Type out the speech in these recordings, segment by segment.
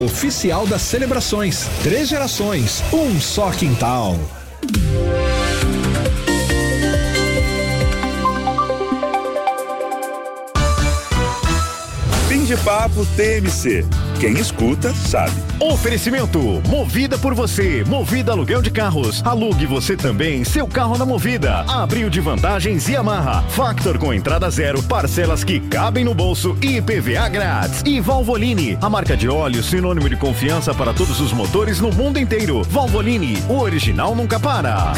Oficial das celebrações. 3 gerações, um só quintal. Fim de papo TMC. Quem escuta, sabe. Oferecimento, Movida por você, Movida Aluguel de Carros. Alugue você também seu carro na Movida. Abril de vantagens Yamaha. Factor com entrada zero, parcelas que cabem no bolso e IPVA grátis. E Valvoline, a marca de óleo sinônimo de confiança para todos os motores no mundo inteiro. Valvoline, o original nunca para.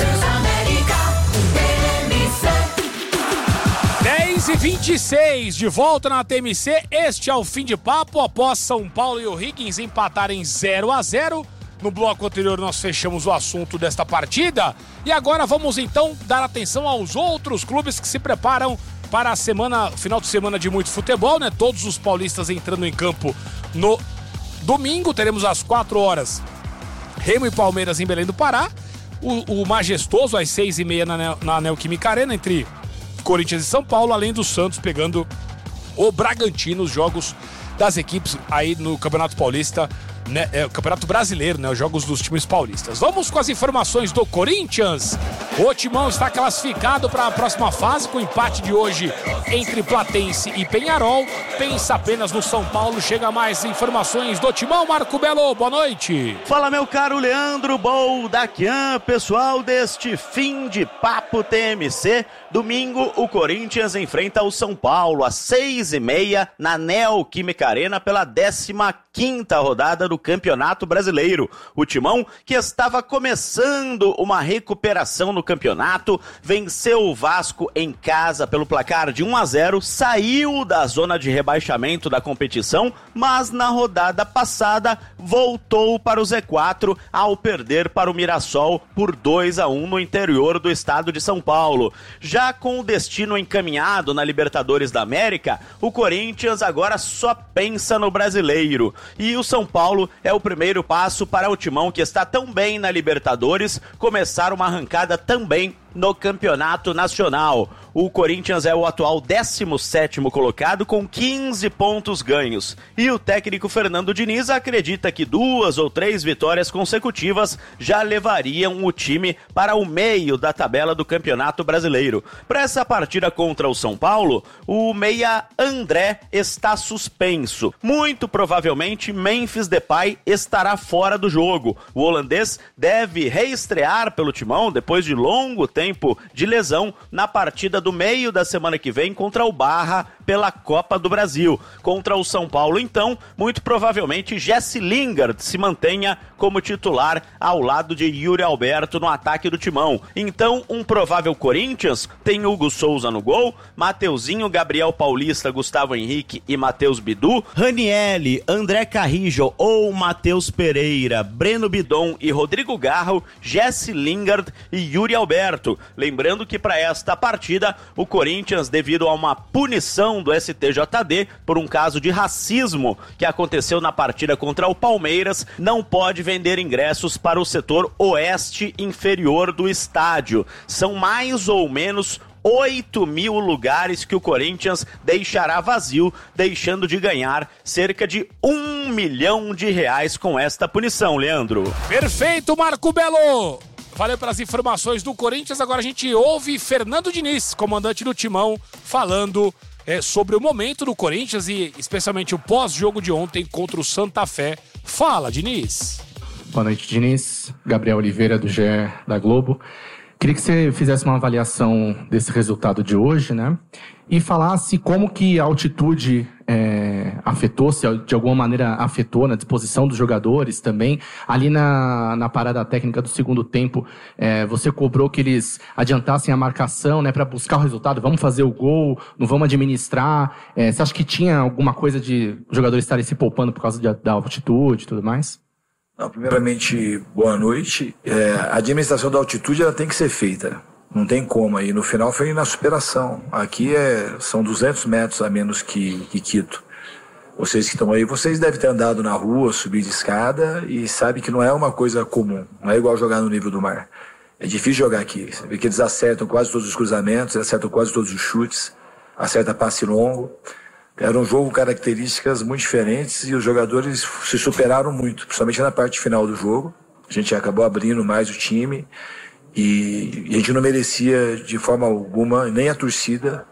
10h26, de volta na TMC, este é o Fim de Papo, após São Paulo e o Higgins empatarem 0-0. No bloco anterior nós fechamos o assunto desta partida e agora vamos então dar atenção aos outros clubes que se preparam para a semana, final de semana de muito futebol, né? Todos os paulistas entrando em campo no domingo, teremos às 4 horas Remo e Palmeiras em Belém do Pará, o majestoso às 6h30 na Neoquímica Arena entre Corinthians e São Paulo, além do Santos pegando o Bragantino, os jogos das equipes aí no Campeonato Paulista, né, Campeonato Brasileiro, né, os jogos dos times paulistas. Vamos com as informações do Corinthians. O Timão está classificado para a próxima fase com o empate de hoje entre Platense e Peñarol. Pensa apenas no São Paulo. Chega mais informações do Timão. Marco Belo, boa noite. Fala, meu caro Leandro Boldaquian, pessoal deste Fim de Papo TMC. Domingo, o Corinthians enfrenta o São Paulo às 6h30 na Neoquímica Arena pela 15ª rodada do Campeonato Brasileiro. O Timão, que estava começando uma recuperação no campeonato, venceu o Vasco em casa pelo placar de 1-0, saiu da zona de rebaixamento da competição, mas na rodada passada voltou para o Z4 ao perder para o Mirassol por 2-1 no interior do estado de São Paulo. Já com o destino encaminhado na Libertadores da América, o Corinthians agora só pensa no Brasileiro. E o São Paulo é o primeiro passo para o Timão, que está tão bem na Libertadores, começar uma arrancada também no Campeonato Nacional. O Corinthians é o atual 17º colocado com 15 pontos ganhos. E o técnico Fernando Diniz acredita que 2 ou 3 vitórias consecutivas já levariam o time para o meio da tabela do Campeonato Brasileiro. Para essa partida contra o São Paulo, o meia André está suspenso. Muito provavelmente Memphis Depay estará fora do jogo. O holandês deve reestrear pelo Timão depois de longo tempo de lesão na partida do meio da semana que vem contra o Barra pela Copa do Brasil. Contra o São Paulo, então, muito provavelmente Jesse Lingard se mantenha como titular ao lado de Yuri Alberto no ataque do Timão. Então, um provável Corinthians tem Hugo Souza no gol, Mateuzinho, Gabriel Paulista, Gustavo Henrique e Matheus Bidu, Ranielli, André Carrijo ou Matheus Pereira, Breno Bidon e Rodrigo Garro, Jesse Lingard e Yuri Alberto. Lembrando que para esta partida, o Corinthians, devido a uma punição do STJD por um caso de racismo que aconteceu na partida contra o Palmeiras, não pode vender ingressos para o setor oeste inferior do estádio. São mais ou menos 8.000 lugares que o Corinthians deixará vazio, deixando de ganhar cerca de R$1 milhão com esta punição, Leandro. Perfeito, Marco Belo! Valeu pelas informações do Corinthians. Agora a gente ouve Fernando Diniz, comandante do Timão, falando sobre o momento do Corinthians e especialmente o pós-jogo de ontem contra o Santa Fé. Fala, Diniz. Boa noite, Diniz. Gabriel Oliveira, do GE da Globo. Queria que você fizesse uma avaliação desse resultado de hoje, né? E falasse como que a altitude afetou, se de alguma maneira afetou na disposição dos jogadores também. Ali na parada técnica do segundo tempo, você cobrou que eles adiantassem a marcação, né, para buscar o resultado. Vamos fazer o gol, não vamos administrar. Você acha que tinha alguma coisa de os jogadores estarem se poupando por causa da altitude e tudo mais? Não, primeiramente, boa noite. A administração da altitude ela tem que ser feita. Não tem como aí. No final foi na superação. Aqui são 200 metros a menos que Quito. Vocês que estão aí, vocês devem ter andado na rua, subir de escada e sabem que não é uma coisa comum. Não é igual jogar no nível do mar. É difícil jogar aqui. Você vê que eles acertam quase todos os cruzamentos, acertam quase todos os chutes, acerta passe longo. Era um jogo com características muito diferentes e os jogadores se superaram muito, principalmente na parte final do jogo. A gente acabou abrindo mais o time e a gente não merecia de forma alguma, nem a torcida,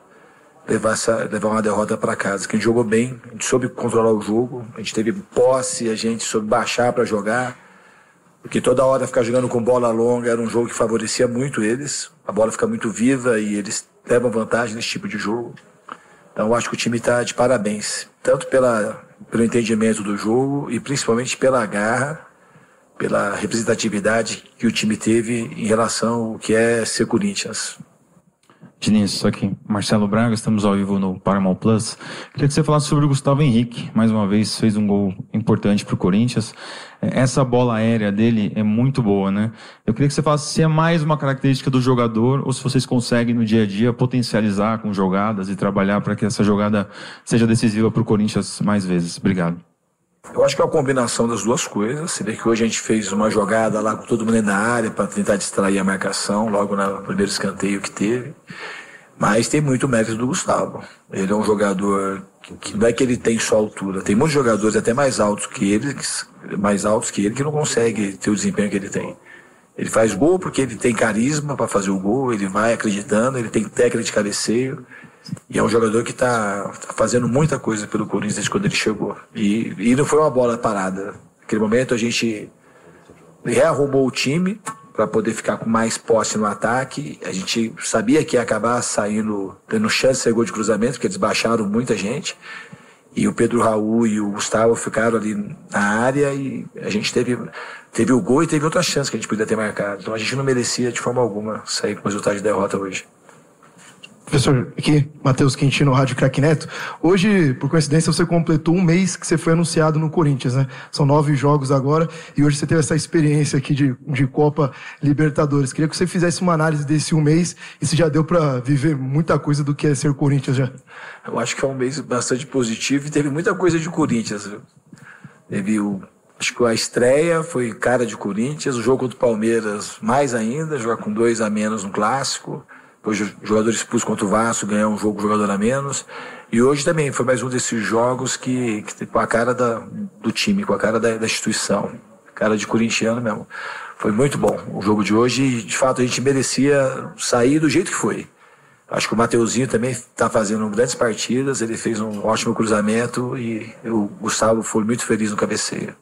levar uma derrota para casa. Que a gente jogou bem, a gente soube controlar o jogo, a gente teve posse, a gente soube baixar para jogar, porque toda hora ficar jogando com bola longa era um jogo que favorecia muito eles. A bola fica muito viva e eles levam vantagem nesse tipo de jogo. Então eu acho que o time está de parabéns, tanto pelo entendimento do jogo e principalmente pela garra, pela representatividade que o time teve em relação ao que é ser Corinthians. Diniz, só aqui, Marcelo Braga, estamos ao vivo no Paramount Plus. Queria que você falasse sobre o Gustavo Henrique. Mais uma vez, fez um gol importante para o Corinthians. Essa bola aérea dele é muito boa, né? Eu queria que você falasse se é mais uma característica do jogador ou se vocês conseguem no dia a dia potencializar com jogadas e trabalhar para que essa jogada seja decisiva para o Corinthians mais vezes. Obrigado. Eu acho que é uma combinação das duas coisas. Você vê que hoje a gente fez uma jogada lá com todo mundo na área para tentar distrair a marcação, logo no primeiro escanteio que teve. Mas tem muito mérito do Gustavo. Ele é um jogador que não é que ele tem só altura. Tem muitos jogadores até mais altos que ele que não conseguem ter o desempenho que ele tem. Ele faz gol porque ele tem carisma para fazer o gol, ele vai acreditando, ele tem técnica de cabeceio. E é um jogador que está fazendo muita coisa pelo Corinthians desde quando ele chegou. E não foi uma bola parada. Naquele momento a gente rearrumou o time para poder ficar com mais posse no ataque. A gente sabia que ia acabar tendo chance de ser gol de cruzamento, porque eles baixaram muita gente. E o Pedro Raul e o Gustavo ficaram ali na área e a gente teve o gol e teve outra chance que a gente podia ter marcado. Então a gente não merecia de forma alguma sair com o resultado de derrota hoje. Professor, aqui, Matheus Quintino, Rádio Craque Neto. Hoje, por coincidência, você completou um mês que você foi anunciado no Corinthians, né? São 9 jogos agora e hoje você teve essa experiência aqui de Copa Libertadores. Queria que você fizesse uma análise desse um mês e se já deu para viver muita coisa do que é ser Corinthians já. Eu acho que é um mês bastante positivo e teve muita coisa de Corinthians. Acho que a estreia foi cara de Corinthians, o jogo contra o Palmeiras mais ainda, jogar com 2 a menos no Clássico. Depois o jogador expulso contra o Vasco, ganhar um jogo com jogador a menos. E hoje também foi mais um desses jogos que com a cara do time, com a cara da instituição. Cara de corintiano mesmo. Foi muito bom o jogo de hoje e, de fato, a gente merecia sair do jeito que foi. Acho que o Mateuzinho também está fazendo grandes partidas, ele fez um ótimo cruzamento e o Gustavo foi muito feliz no cabeceio.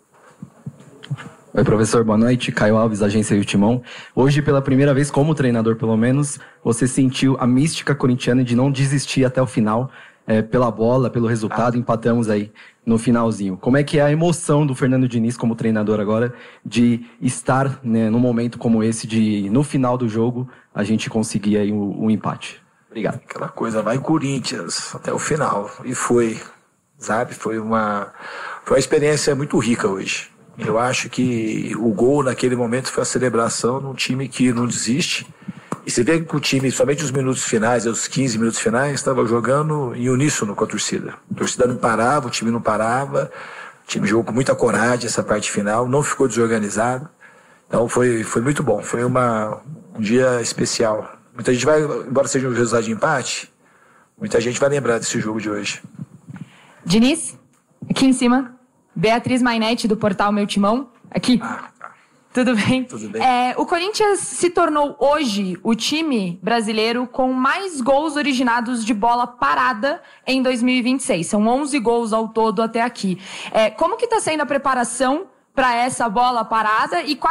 Oi, professor, boa noite. Caio Alves, agência e o Timão. Hoje, pela primeira vez, como treinador pelo menos, você sentiu a mística corintiana de não desistir até o final, pela bola, pelo resultado, empatamos aí no finalzinho. Como é que é a emoção do Fernando Diniz como treinador agora, de estar, né, num momento como esse, de no final do jogo, a gente conseguir aí um empate? Obrigado. Aquela coisa, vai Corinthians até o final. E foi, sabe? Foi uma experiência muito rica hoje. Eu acho que o gol naquele momento foi a celebração de um time que não desiste. E você vê que o time, somente os minutos finais, os 15 minutos finais, estava jogando em uníssono com a torcida. A torcida não parava, o time não parava. O time jogou com muita coragem essa parte final, não ficou desorganizado. Então foi muito bom, foi um dia especial. Muita gente vai, embora seja um resultado de empate, muita gente vai lembrar desse jogo de hoje. Diniz, aqui em cima. Beatriz Mainetti, do portal Meu Timão. Aqui. Tá. Tudo bem? Tudo bem. O Corinthians se tornou hoje o time brasileiro com mais gols originados de bola parada em 2026. São 11 gols ao todo até aqui. Como que está sendo a preparação para essa bola parada e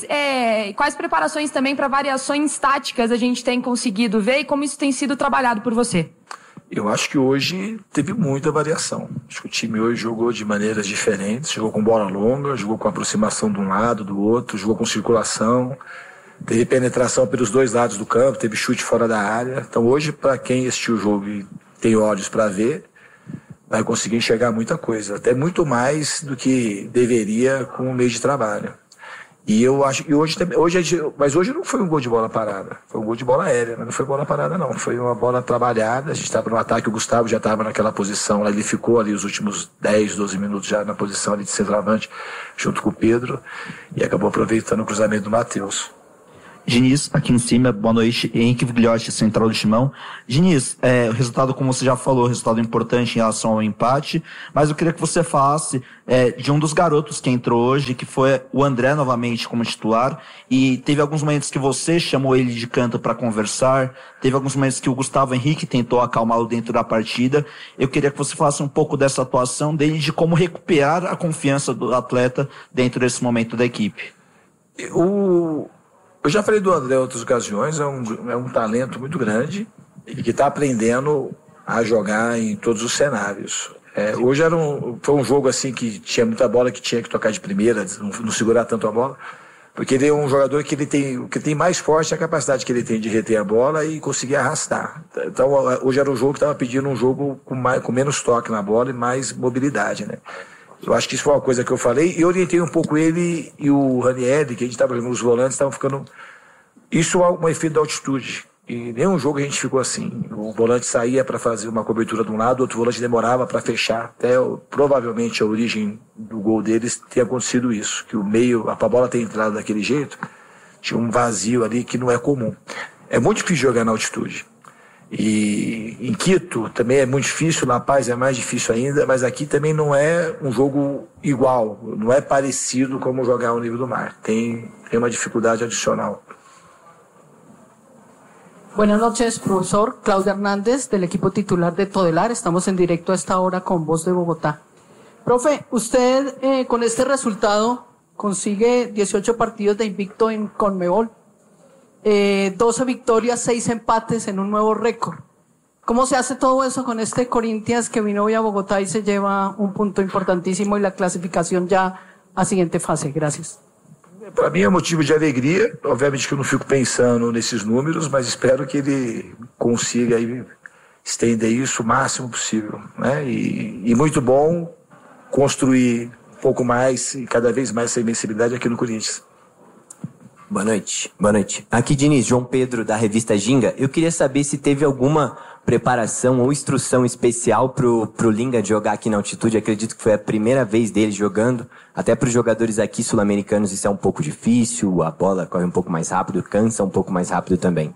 quais preparações também para variações táticas a gente tem conseguido ver e como isso tem sido trabalhado por você? Eu acho que hoje teve muita variação. Acho que o time hoje jogou de maneiras diferentes, jogou com bola longa, jogou com aproximação de um lado, do outro, jogou com circulação, teve penetração pelos dois lados do campo, teve chute fora da área. Então hoje, para quem assistiu o jogo e tem olhos para ver, vai conseguir enxergar muita coisa, até muito mais do que deveria com o meio de trabalho. E eu acho que mas hoje não foi um gol de bola parada, foi um gol de bola aérea, mas não foi bola parada não, foi uma bola trabalhada. A gente estava no ataque, o Gustavo já estava naquela posição lá, ele ficou ali os últimos 10, 12 minutos já na posição ali de centroavante, junto com o Pedro, e acabou aproveitando o cruzamento do Matheus. Diniz, aqui em cima, boa noite. Henrique Vigliotti, central do Timão. Diniz, o resultado, como você já falou, resultado importante em relação ao empate, mas eu queria que você falasse de um dos garotos que entrou hoje, que foi o André novamente como titular, e teve alguns momentos que você chamou ele de canto para conversar, teve alguns momentos que o Gustavo Henrique tentou acalmá-lo dentro da partida. Eu queria que você falasse um pouco dessa atuação dele, de como recuperar a confiança do atleta dentro desse momento da equipe. Eu já falei do André em outras ocasiões, é um talento muito grande e que está aprendendo a jogar em todos os cenários. Hoje foi um jogo assim que tinha muita bola, que tinha que tocar de primeira, não segurar tanto a bola, porque ele é um jogador que o que tem mais forte é a capacidade que ele tem de reter a bola e conseguir arrastar. Então hoje era um jogo que estava pedindo um jogo com menos toque na bola e mais mobilidade, né? Eu acho que isso foi uma coisa que eu falei, e eu orientei um pouco ele e o Ranieri, que a gente estava jogando, os volantes estavam ficando... Isso é um efeito da altitude, e nenhum jogo a gente ficou assim. O volante saía para fazer uma cobertura de um lado, o outro volante demorava para fechar, até provavelmente a origem do gol deles tenha acontecido isso, que o meio, a bola ter entrado daquele jeito, tinha um vazio ali que não é comum. É muito difícil jogar na altitude. E em Quito também é muito difícil, La Paz é mais difícil ainda, mas aqui também não é um jogo igual, não é parecido como jogar ao nível do mar, tem uma dificuldade adicional. Buenas noches, profesor. Claudia Hernández, del equipo titular de Todelar. Estamos en directo a esta hora con Voz de Bogotá. Profe, usted con este resultado consigue 18 partidos de invicto en Conmebol. 12 victorias, 6 empates en un nuevo récord. ¿Cómo se hace todo eso con este Corinthians que vino hoy a Bogotá y se lleva un punto importantísimo y la clasificación ya a siguiente fase? Gracias. Para mim é motivo de alegria. Obviamente que eu não fico pensando nesses números, mas espero que ele consiga aí estender isso o máximo possível, né? E muito bom construir um pouco mais e cada vez mais essa invencibilidade aqui no Corinthians. Boa noite. Boa noite. Aqui, Diniz, João Pedro, da revista Ginga. Eu queria saber se teve alguma preparação ou instrução especial pro Linga jogar aqui na altitude. Acredito que foi a primeira vez dele jogando. Até para os jogadores aqui sul-americanos isso é um pouco difícil, a bola corre um pouco mais rápido, cansa um pouco mais rápido também.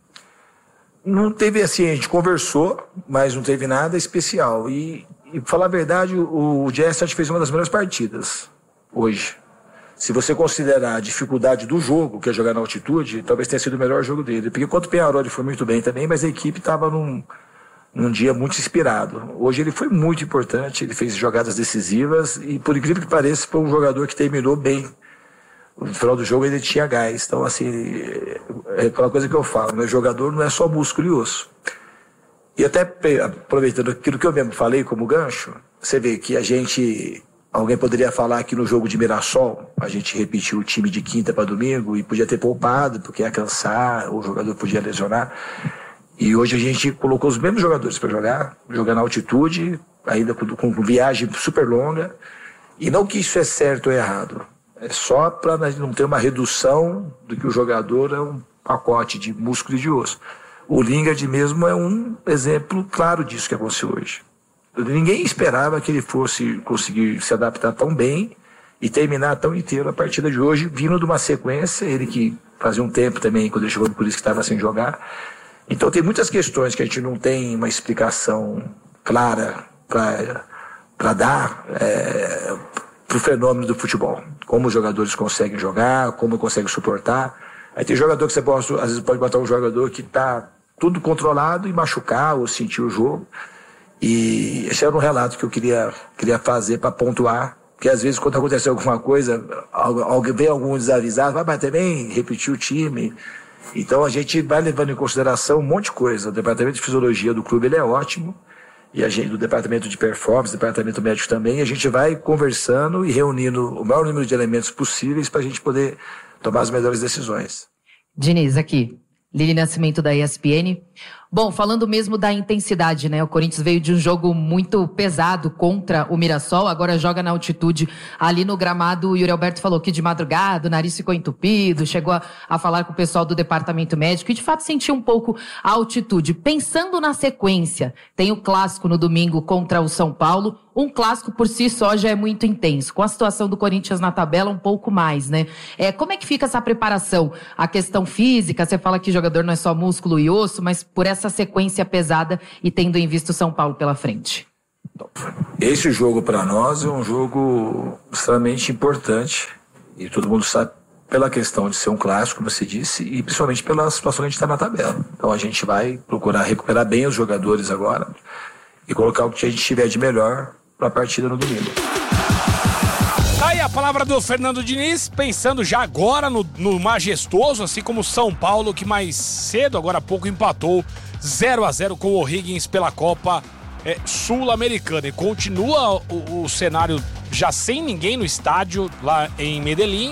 Não teve assim, a gente conversou, mas não teve nada especial. E pra falar a verdade, o Jesse fez uma das melhores partidas hoje. Se você considerar a dificuldade do jogo, que é jogar na altitude, talvez tenha sido o melhor jogo dele. Porque contra o Peñarol ele foi muito bem também, mas a equipe estava num dia muito inspirado. Hoje ele foi muito importante, ele fez jogadas decisivas e, por incrível que pareça, foi um jogador que terminou bem. No final do jogo ele tinha gás. Então, assim, é aquela coisa que eu falo, né? O jogador não é só músculo e osso. E até aproveitando aquilo que eu mesmo falei como gancho, você vê que alguém poderia falar que no jogo de Mirassol a gente repetiu o time de quinta para domingo e podia ter poupado, porque ia cansar, ou o jogador podia lesionar. E hoje a gente colocou os mesmos jogadores para jogar na altitude, ainda com viagem super longa. E não que isso é certo ou errado, é só para não ter uma redução do que o jogador é um pacote de músculo e de osso. O Lingard mesmo é um exemplo claro disso que aconteceu hoje. Ninguém esperava que ele fosse conseguir se adaptar tão bem e terminar tão inteiro a partida de hoje, vindo de uma sequência, ele que fazia um tempo também, quando ele chegou no Corinthians, que estava sem jogar. Então tem muitas questões que a gente não tem uma explicação clara para dar para o fenômeno do futebol. Como os jogadores conseguem jogar, como conseguem suportar. Aí tem jogador que você às vezes pode botar um jogador que está tudo controlado e machucar ou sentir o jogo. E esse era um relato que eu queria fazer para pontuar, porque às vezes quando acontece alguma coisa, vem algum desavisado, mas também repetir o time. Então a gente vai levando em consideração um monte de coisa. O departamento de fisiologia do clube ele é ótimo, e a gente, do departamento de performance, do departamento médico também, a gente vai conversando e reunindo o maior número de elementos possíveis para a gente poder tomar as melhores decisões. Diniz, aqui. Lili Nascimento, da ESPN. Bom, falando mesmo da intensidade, né? O Corinthians veio de um jogo muito pesado contra o Mirassol, agora joga na altitude ali no gramado. O Yuri Alberto falou que de madrugada o nariz ficou entupido, chegou a falar com o pessoal do departamento médico e de fato sentiu um pouco a altitude. Pensando na sequência, tem o clássico no domingo contra o São Paulo. Um clássico por si só já é muito intenso. Com a situação do Corinthians na tabela, um pouco mais, né? Como é que fica essa preparação? A questão física, você fala que jogador não é só músculo e osso, mas por essa sequência pesada e tendo em vista o São Paulo pela frente. Esse jogo para nós é um jogo extremamente importante e todo mundo sabe pela questão de ser um clássico, como você disse, e principalmente pela situação que a gente está na tabela. Então a gente vai procurar recuperar bem os jogadores agora e colocar o que a gente tiver de melhor para a partida no domingo. Aí a palavra do Fernando Diniz, pensando já agora no majestoso, assim como o São Paulo, que mais cedo, agora há pouco, empatou 0-0 com o O'Higgins pela Copa Sul-Americana. E continua o cenário já sem ninguém no estádio lá em Medellín,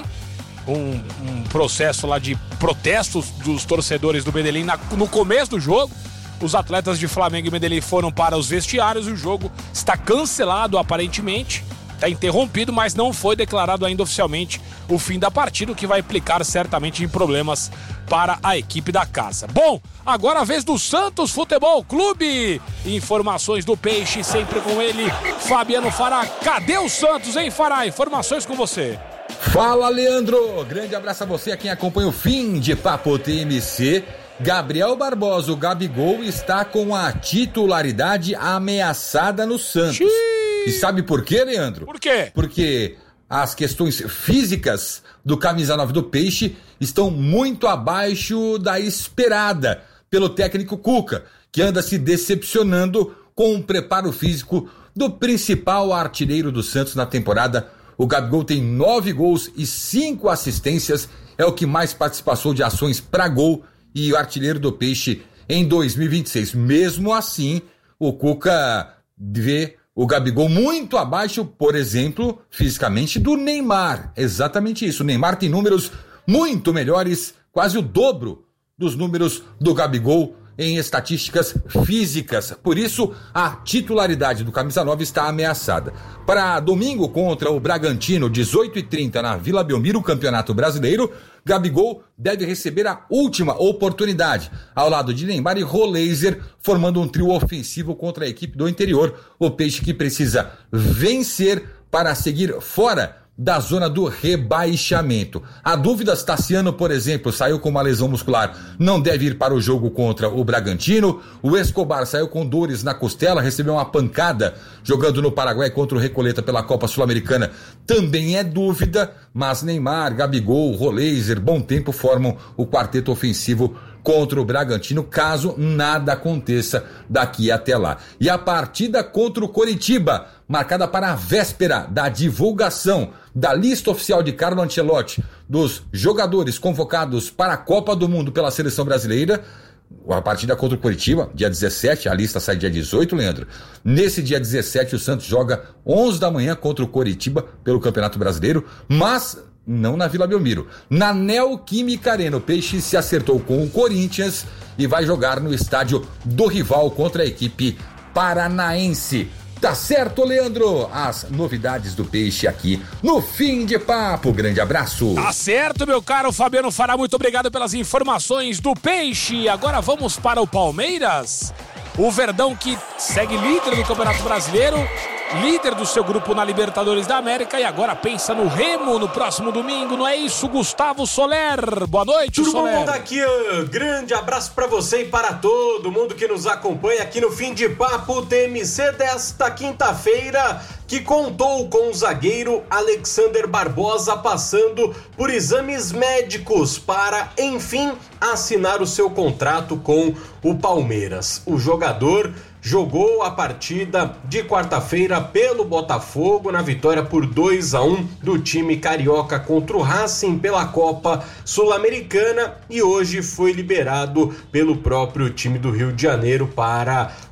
um processo lá de protestos dos torcedores do Medellín no começo do jogo. Os atletas de Flamengo e Medellín foram para os vestiários. O jogo está cancelado aparentemente, está interrompido, mas não foi declarado ainda oficialmente o fim da partida, o que vai implicar certamente em problemas para a equipe da casa. Bom, agora a vez do Santos Futebol Clube. Informações do Peixe, sempre com ele, Fabiano Fará. Cadê o Santos, hein, Fará? Informações com você. Fala, Leandro. Grande abraço a você, a quem acompanha o Fim de Papo TMC. Gabriel Barbosa, o Gabigol, está com a titularidade ameaçada no Santos. E sabe por quê, Leandro? Por quê? Porque as questões físicas do camisa 9 do Peixe estão muito abaixo da esperada pelo técnico Cuca, que anda se decepcionando com o preparo físico do principal artilheiro do Santos na temporada. O Gabigol tem 9 gols e 5 assistências, é o que mais participou de ações para gol e o artilheiro do Peixe em 2026. Mesmo assim, o Cuca vê o Gabigol muito abaixo, por exemplo, fisicamente, do Neymar. Exatamente isso. O Neymar tem números muito melhores, quase o dobro dos números do Gabigol em estatísticas físicas. Por isso, a titularidade do camisa 9 está ameaçada. Para domingo contra o Bragantino, 18h30 na Vila Belmiro, Campeonato Brasileiro, Gabigol deve receber a última oportunidade, ao lado de Neymar e Roleiser, formando um trio ofensivo contra a equipe do interior. O Peixe que precisa vencer para seguir fora da zona do rebaixamento. A dúvida, Tassiano, por exemplo, saiu com uma lesão muscular, não deve ir para o jogo contra o Bragantino. O Escobar saiu com dores na costela, recebeu uma pancada jogando no Paraguai contra o Recoleta pela Copa Sul-Americana, também é dúvida, mas Neymar, Gabigol, Roleiser, Bom Tempo formam o quarteto ofensivo contra o Bragantino, caso nada aconteça daqui até lá. E a partida contra o Coritiba, marcada para a véspera da divulgação da lista oficial de Carlo Ancelotti dos jogadores convocados para a Copa do Mundo pela Seleção Brasileira. A partida contra o Coritiba, dia 17, a lista sai dia 18, Leandro. Nesse dia 17, o Santos joga 11 da manhã contra o Coritiba pelo Campeonato Brasileiro, mas não na Vila Belmiro, na Neoquímica Arena. O Peixe se acertou com o Corinthians e vai jogar no estádio do rival contra a equipe paranaense. Tá certo, Leandro? As novidades do Peixe aqui no Fim de Papo. Grande abraço. Tá certo, meu caro Fabiano Fará. Muito obrigado pelas informações do Peixe. Agora vamos para o Palmeiras. O Verdão que segue líder do Campeonato Brasileiro, líder do seu grupo na Libertadores da América e agora pensa no Remo no próximo domingo, não é isso, Gustavo Soler? Boa noite, Soler. Tudo bom daqui? Grande abraço para você e para todo mundo que nos acompanha aqui no Fim de Papo TMC desta quinta-feira, que contou com o zagueiro Alexander Barbosa passando por exames médicos para, enfim, assinar o seu contrato com o Palmeiras. O jogador jogou a partida de quarta-feira pelo Botafogo na vitória por 2-1 do time carioca contra o Racing pela Copa Sul-Americana e hoje foi liberado pelo próprio time do Rio de Janeiro para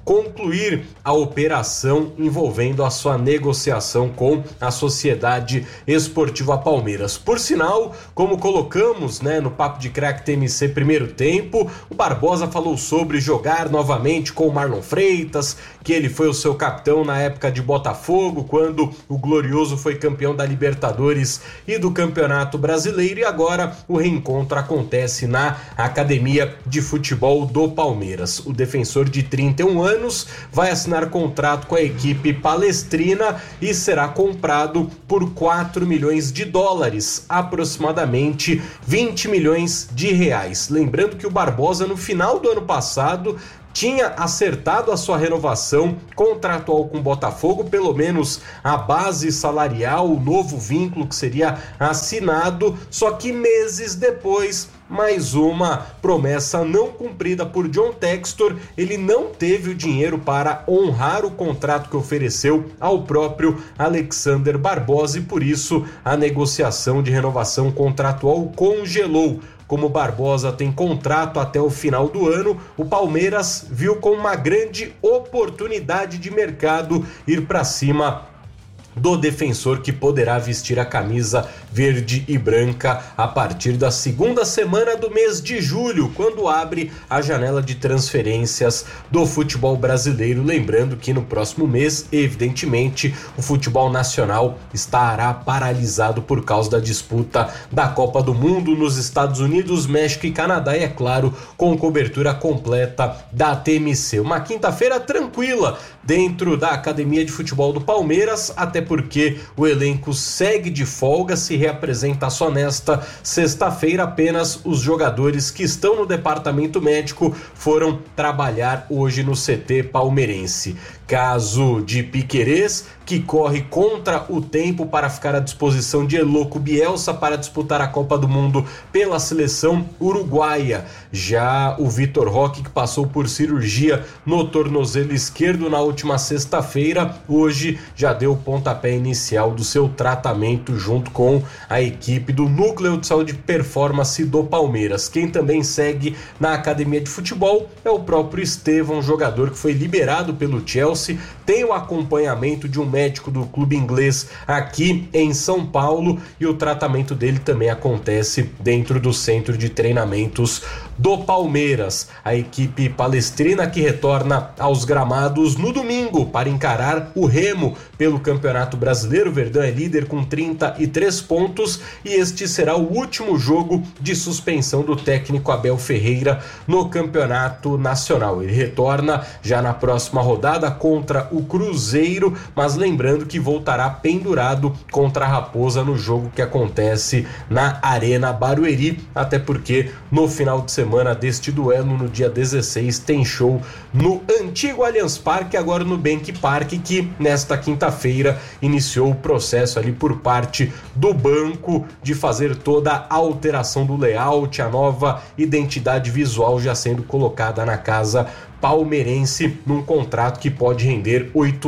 concluir a operação envolvendo a sua negociação com a Sociedade Esportiva Palmeiras. Por sinal, como colocamos, né, no Papo de Craque TMC primeiro tempo, o Barbosa falou sobre jogar novamente com o Marlon Freitas, que ele foi o seu capitão na época de Botafogo, quando o Glorioso foi campeão da Libertadores e do Campeonato Brasileiro, e agora o reencontro acontece na Academia de Futebol do Palmeiras. O defensor de 31 anos vai assinar contrato com a equipe palestrina e será comprado por 4 milhões de dólares, aproximadamente 20 milhões de reais. Lembrando que o Barbosa, no final do ano passado, tinha acertado a sua renovação contratual com o Botafogo, pelo menos a base salarial, o novo vínculo que seria assinado, só que meses depois, mais uma promessa não cumprida por John Textor. Ele não teve o dinheiro para honrar o contrato que ofereceu ao próprio Alexander Barbosa e por isso a negociação de renovação contratual congelou. Como Barbosa tem contrato até o final do ano, o Palmeiras viu como uma grande oportunidade de mercado ir para cima do defensor, que poderá vestir a camisa verde e branca a partir da segunda semana do mês de julho, quando abre a janela de transferências do futebol brasileiro. Lembrando que no próximo mês, evidentemente, o futebol nacional estará paralisado por causa da disputa da Copa do Mundo nos Estados Unidos, México e Canadá, e é claro, com cobertura completa da TMC. Uma quinta-feira tranquila dentro da Academia de Futebol do Palmeiras, até porque o elenco segue de folga, se reapresenta só nesta sexta-feira. Apenas os jogadores que estão no departamento médico foram trabalhar hoje no CT palmeirense. Caso de Piquerez, que corre contra o tempo para ficar à disposição de Eloco Bielsa para disputar a Copa do Mundo pela seleção uruguaia. Já o Vitor Roque, que passou por cirurgia no tornozelo esquerdo na última sexta-feira, hoje já deu o pontapé inicial do seu tratamento junto com a equipe do Núcleo de Saúde e Performance do Palmeiras. Quem também segue na academia de futebol é o próprio Estevão, jogador que foi liberado pelo Chelsea, tem o acompanhamento de um médico do clube inglês aqui em São Paulo e o tratamento dele também acontece dentro do centro de treinamentos do Palmeiras. A equipe palestrina que retorna aos gramados no domingo para encarar o Remo pelo Campeonato Brasileiro. O Verdão é líder com 33 pontos e este será o último jogo de suspensão do técnico Abel Ferreira no Campeonato Nacional. Ele retorna já na próxima rodada contra o Cruzeiro, mas lembrando que voltará pendurado contra a Raposa no jogo que acontece na Arena Barueri, até porque no final de semana deste duelo, no dia 16, tem show no antigo Allianz Parque, agora no Bank Park, que nesta quinta-feira iniciou o processo ali por parte do banco de fazer toda a alteração do layout, a nova identidade visual já sendo colocada na casa palmeirense, num contrato que pode render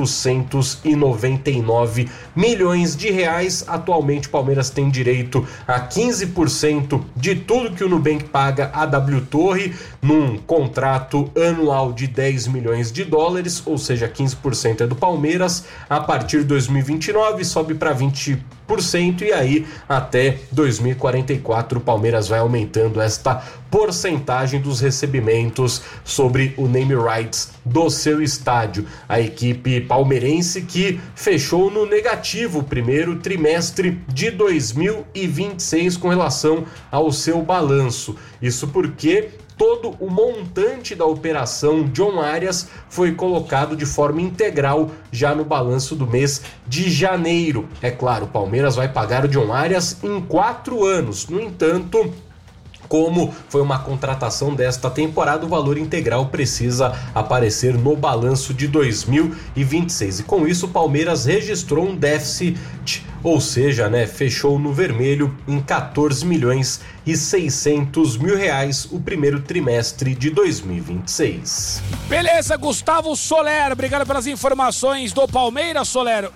899 milhões de reais. Atualmente o Palmeiras tem direito a 15% de tudo que o Nubank paga a W Torre, num contrato anual de 10 milhões de dólares, ou seja, 15% é do Palmeiras. A partir de 2029 sobe para 20%, e aí até 2044 o Palmeiras vai aumentando esta porcentagem dos recebimentos sobre o name rights do seu estádio. A equipe palmeirense que fechou no negativo o primeiro trimestre de 2026 com relação ao seu balanço. Isso porque todo o montante da operação John Arias foi colocado de forma integral já no balanço do mês de janeiro. É claro, o Palmeiras vai pagar o John Arias em 4 anos. No entanto, como foi uma contratação desta temporada, o valor integral precisa aparecer no balanço de 2026. E com isso o Palmeiras registrou um déficit, ou seja, fechou no vermelho em 14 milhões e 600 mil reais o primeiro trimestre de 2026. Beleza, Gustavo Soler, obrigado pelas informações do Palmeiras, Soler.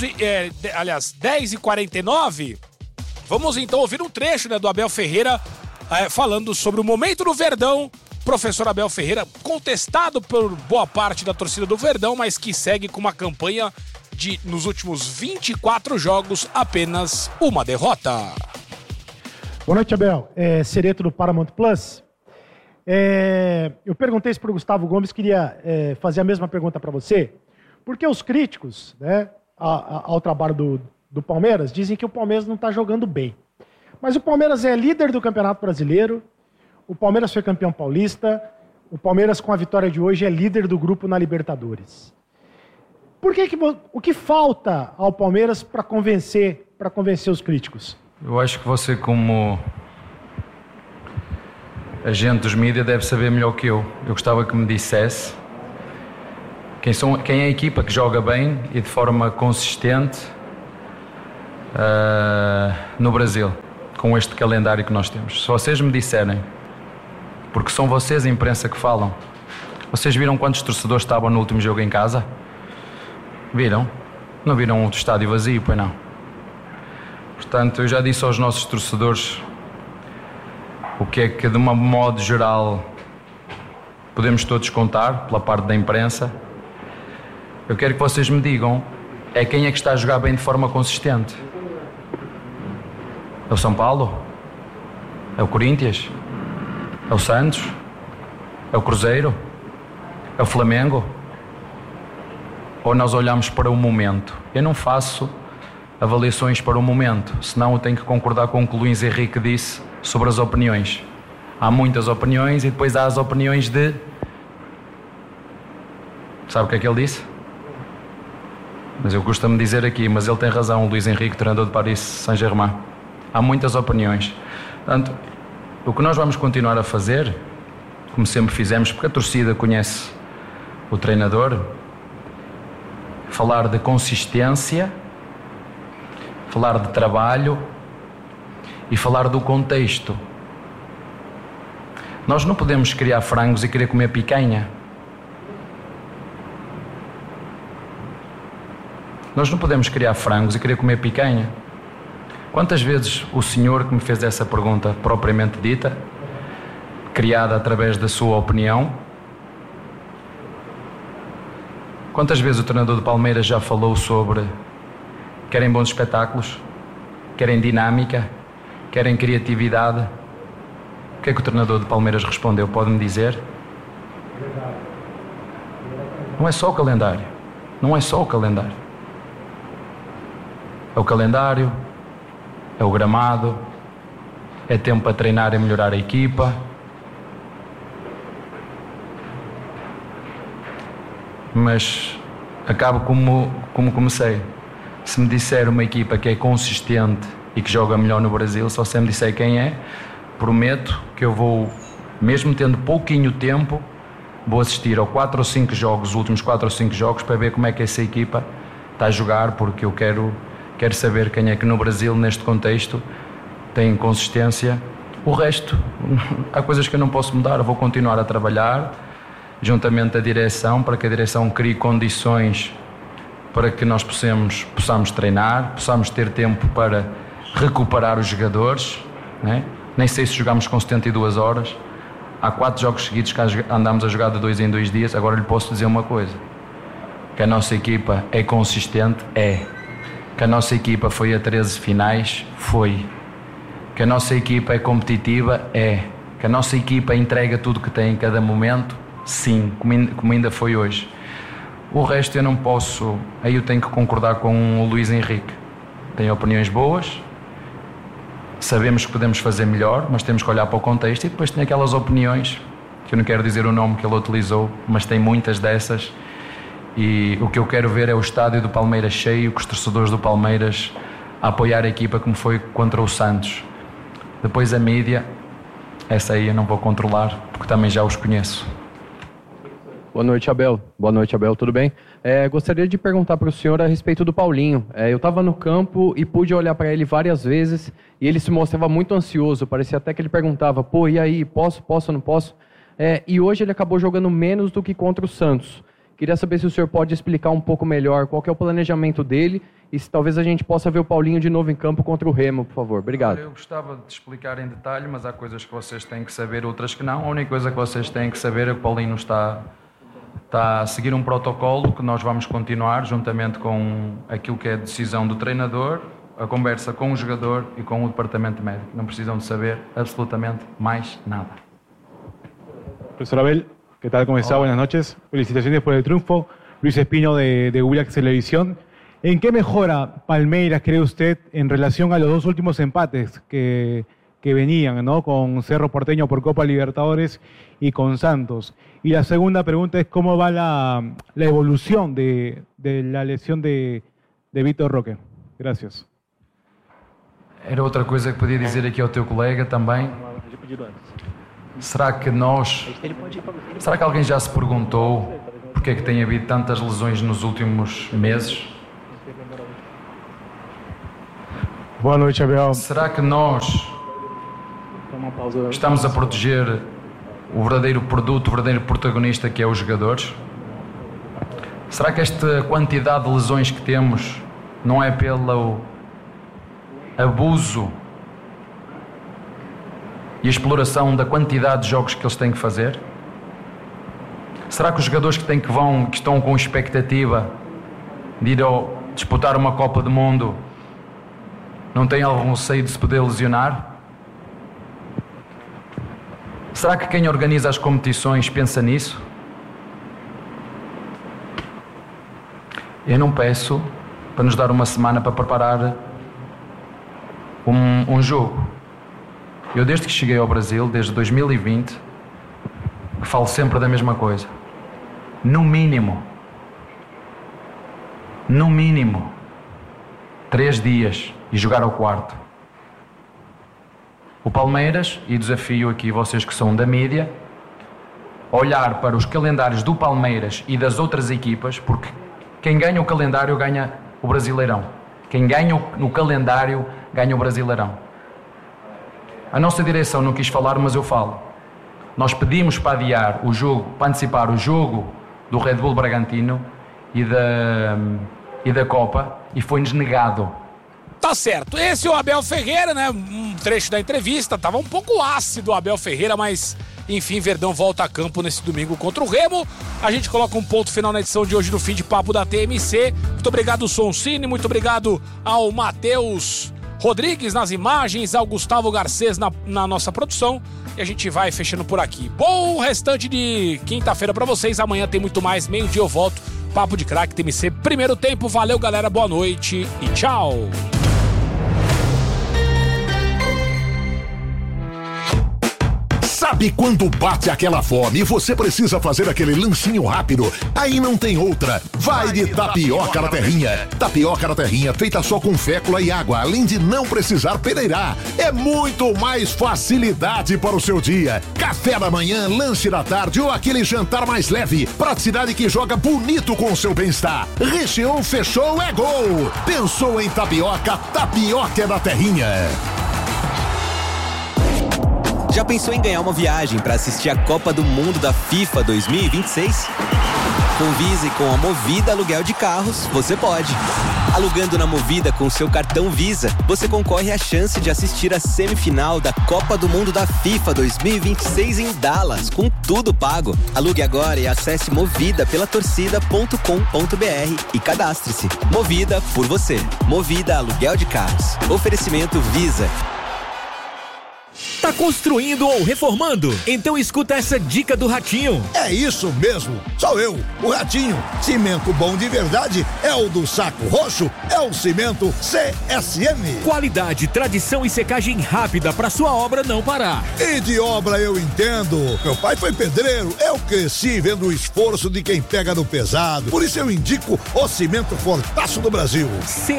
10h49. Vamos então ouvir um trecho do Abel Ferreira falando sobre o momento do Verdão professor Abel Ferreira, contestado por boa parte da torcida do Verdão, mas que segue com uma campanha de, nos últimos 24 jogos, apenas uma derrota. Boa noite, Abel. Cereto do Paramount Plus. Eu perguntei isso para o Gustavo Gomes, queria fazer a mesma pergunta para você, porque os críticos, né, ao trabalho do Palmeiras dizem que o Palmeiras não está jogando bem. Mas o Palmeiras é líder do Campeonato Brasileiro, o Palmeiras foi campeão paulista, o Palmeiras com a vitória de hoje é líder do grupo na Libertadores. O que falta ao Palmeiras para convencer os críticos? Eu acho que você, como agente dos mídias, deve saber melhor que eu. Eu gostava que me dissesse quem é a equipa que joga bem e de forma consistente no Brasil, com este calendário que nós temos. Se vocês me disserem, porque são vocês a imprensa que falam, vocês viram quantos torcedores estavam no último jogo em casa? Viram? Não viram o estádio vazio, pois não? Portanto, eu já disse aos nossos torcedores o que é que, de um modo geral, podemos todos contar pela parte da imprensa. Eu quero que vocês me digam quem é que está a jogar bem de forma consistente. É o São Paulo? É o Corinthians? É o Santos? É o Cruzeiro? É o Flamengo? Ou nós olhamos para o momento? Eu não faço avaliações para o momento, senão eu tenho que concordar com o que o Luís Henrique disse sobre as opiniões. Há muitas opiniões e depois há as opiniões de... Sabe o que é que ele disse? Mas eu costumo dizer aqui, mas ele tem razão, o Luís Henrique, treinador de Paris Saint-Germain. Há muitas opiniões. Portanto, o que nós vamos continuar a fazer, como sempre fizemos, porque a torcida conhece o treinador, falar de consistência, falar de trabalho e falar do contexto. Nós não podemos criar frangos e querer comer picanha. Nós não podemos criar frangos e querer comer picanha. Quantas vezes o senhor que me fez essa pergunta propriamente dita, criada através da sua opinião, quantas vezes o treinador do Palmeiras já falou sobre querem bons espetáculos, querem dinâmica, querem criatividade? O que é que o treinador do Palmeiras respondeu? Pode-me dizer? Não é só o calendário. Não é só o calendário. É o calendário, é o gramado, é tempo para treinar e melhorar a equipa. Mas acabo como comecei. Se me disser uma equipa que é consistente e que joga melhor no Brasil, só se me disser quem é, prometo que eu vou, mesmo tendo pouquinho tempo, vou assistir a 4 ou 5 jogos, os últimos 4 ou 5 jogos, para ver como é que essa equipa está a jogar, porque eu quero saber quem é que no Brasil, neste contexto, tem consistência. O resto, há coisas que eu não posso mudar, eu vou continuar a trabalhar juntamente à direção, para que a direção crie condições para que nós possamos treinar, possamos ter tempo para recuperar os jogadores, né? Nem sei se jogamos com 72 horas, há 4 jogos seguidos que andamos a jogar de 2 em 2 dias. Agora lhe posso dizer uma coisa, que a nossa equipa é consistente, que a nossa equipa foi a 13 finais, foi, que a nossa equipa é competitiva, que a nossa equipa entrega tudo que tem em cada momento, sim, como ainda foi hoje. O resto eu não posso, aí eu tenho que concordar com o Luís Henrique. Tem opiniões boas, sabemos que podemos fazer melhor, mas temos que olhar para o contexto, e depois tem aquelas opiniões, que eu não quero dizer o nome que ele utilizou, mas tem muitas dessas, e o que eu quero ver é o estádio do Palmeiras cheio, com os torcedores do Palmeiras a apoiar a equipa como foi contra o Santos. Depois a mídia, essa aí eu não vou controlar, porque também já os conheço. Boa noite, Abel. Boa noite, Abel. Tudo bem? Gostaria de perguntar para o senhor a respeito do Paulinho. Eu estava no campo e pude olhar para ele várias vezes e ele se mostrava muito ansioso. Parecia até que ele perguntava, e aí, posso, não posso? E hoje ele acabou jogando menos do que contra o Santos. Queria saber se o senhor pode explicar um pouco melhor qual que é o planejamento dele e se talvez a gente possa ver o Paulinho de novo em campo contra o Remo, por favor. Obrigado. Eu gostava de explicar em detalhe, mas há coisas que vocês têm que saber, outras que não. A única coisa que vocês têm que saber é que o Paulinho está a seguir um protocolo que nós vamos continuar, juntamente com aquilo que é a decisão do treinador, a conversa com o jogador e com o departamento médico. Não precisam de saber absolutamente mais nada. Profesor Abel, ¿qué tal? ¿Cómo está? Buenas noches. Felicitaciones por el triunfo. Luis Espino de Willax Televisión. ¿En qué mejora Palmeiras, cree usted, en relación a los dos últimos empates que venían, ¿no? Con Cerro Porteño por Copa Libertadores y con Santos? Y la segunda pregunta es cómo va la evolución de la lesión de Vitor Roque. Gracias. Era outra coisa que podia dizer aqui ao teu colega também. Será que alguém já se perguntou porque é que tem havido tantas lesões nos últimos meses? Boa noite, Abel. Será que nós estamos a proteger o verdadeiro produto, o verdadeiro protagonista, que é os jogadores? Será que esta quantidade de lesões que temos não é pelo abuso e exploração da quantidade de jogos que eles têm que fazer? Será que os jogadores que estão com expectativa de ir disputar uma Copa do Mundo não têm algum receio de se poder lesionar? Será que quem organiza as competições pensa nisso? Eu não peço para nos dar uma semana para preparar um jogo. Eu, desde que cheguei ao Brasil, desde 2020, falo sempre da mesma coisa. No mínimo, 3 dias e jogar ao quarto. O Palmeiras, e desafio aqui vocês que são da mídia, olhar para os calendários do Palmeiras e das outras equipas, porque quem ganha o calendário ganha o Brasileirão. Quem ganha no calendário ganha o Brasileirão. A nossa direção não quis falar, mas eu falo. Nós pedimos para adiar o jogo, para antecipar o jogo do Red Bull Bragantino e da Copa, e foi-nos negado. Tá certo. Esse é o Abel Ferreira, né? Um trecho da entrevista. Tava um pouco ácido o Abel Ferreira, mas enfim, Verdão volta a campo nesse domingo contra o Remo. A gente coloca um ponto final na edição de hoje do Fim de Papo da TMC. Muito obrigado, Soncini. Muito obrigado ao Matheus Rodrigues nas imagens, ao Gustavo Garcês na nossa produção. E a gente vai fechando por aqui. Bom restante de quinta-feira pra vocês. Amanhã tem muito mais. Meio-dia eu volto. Papo de Craque TMC, primeiro tempo. Valeu, galera. Boa noite e tchau. Sabe quando bate aquela fome e você precisa fazer aquele lanchinho rápido? Aí não tem outra. Vai de tapioca na terrinha. Tapioca na terrinha feita só com fécula e água, além de não precisar peneirar. É muito mais facilidade para o seu dia. Café da manhã, lanche da tarde ou aquele jantar mais leve. Praticidade que joga bonito com o seu bem-estar. Recheou, fechou, é gol. Pensou em tapioca? Tapioca da terrinha. Já pensou em ganhar uma viagem para assistir a Copa do Mundo da FIFA 2026? Com Visa e com a Movida Aluguel de Carros, você pode. Alugando na Movida com seu cartão Visa, você concorre à chance de assistir a semifinal da Copa do Mundo da FIFA 2026 em Dallas, com tudo pago. Alugue agora e acesse movida.torcida.com.br e cadastre-se. Movida por você. Movida Aluguel de Carros. Oferecimento Visa. Tá construindo ou reformando? Então escuta essa dica do Ratinho. É isso mesmo, sou eu, o Ratinho. Cimento bom de verdade é o do Saco Roxo, é o cimento CSM. Qualidade, tradição e secagem rápida para sua obra não parar. E de obra eu entendo. Meu pai foi pedreiro, eu cresci vendo o esforço de quem pega no pesado. Por isso eu indico o cimento Fortaço do Brasil.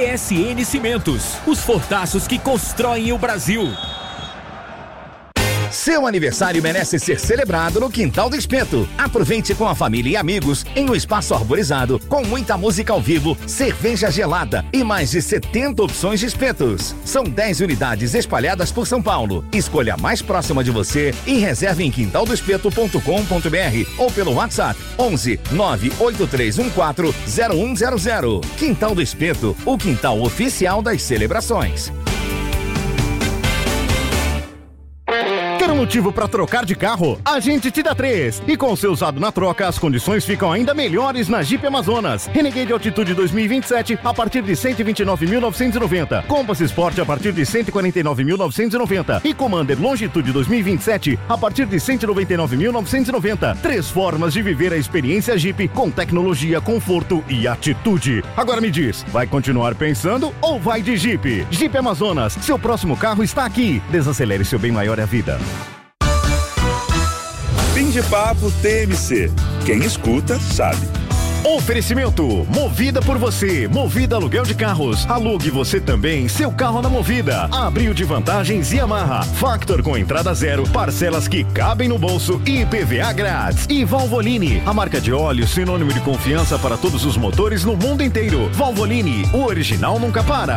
CSN Cimentos, os fortaços que constroem o Brasil. Seu aniversário merece ser celebrado no Quintal do Espeto. Aproveite com a família e amigos em um espaço arborizado, com muita música ao vivo, cerveja gelada e mais de 70 opções de espetos. São 10 unidades espalhadas por São Paulo. Escolha a mais próxima de você e reserve em quintaldoespeto.com.br ou pelo WhatsApp 11 98314 0100. Quintal do Espeto, o quintal oficial das celebrações. Quer um motivo para trocar de carro? A gente te dá 3. E com o seu usado na troca, as condições ficam ainda melhores na Jeep Amazonas. Renegade Altitude 2027 a partir de 129.990. Compass Sport a partir de 149.990. E Commander Longitude 2027 a partir de 199.990. 3 formas de viver a experiência Jeep com tecnologia, conforto e atitude. Agora me diz, vai continuar pensando ou vai de Jeep? Jeep Amazonas, seu próximo carro está aqui. Desacelere, seu bem maior é a vida. Fim de Papo TMC. Quem escuta, sabe. Oferecimento, Movida por você, Movida Aluguel de Carros, alugue você também seu carro na Movida, Abril de Vantagens Yamaha, Factor com entrada zero, parcelas que cabem no bolso e IPVA grátis. E Valvoline, a marca de óleo sinônimo de confiança para todos os motores no mundo inteiro. Valvoline, o original nunca para.